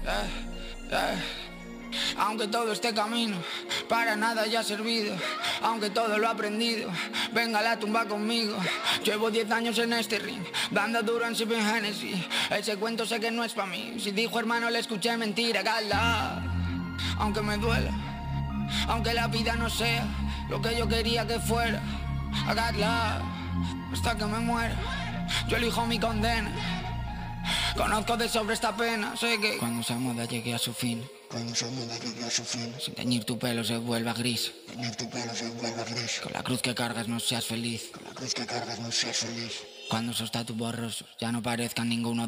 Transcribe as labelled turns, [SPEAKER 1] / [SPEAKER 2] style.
[SPEAKER 1] Aunque todo este camino para nada haya servido, aunque todo lo he aprendido, venga a la tumba conmigo. Llevo 10 años en este ring, dando duro en Sipping Hennessy. Ese cuento sé que no es pa' mí. Si dijo hermano le escuché mentira, gala. Aunque me duela, aunque la vida no sea lo que yo quería que fuera, hagadla hasta que me muera. Yo elijo mi condena. Conozco de sobre esta pena. Sé que cuando esa moda llegue a su fin, sin teñir tu pelo se vuelva gris, con la cruz que cargas no seas feliz, cuando esos tatu borrosos ya no parezcan ninguno de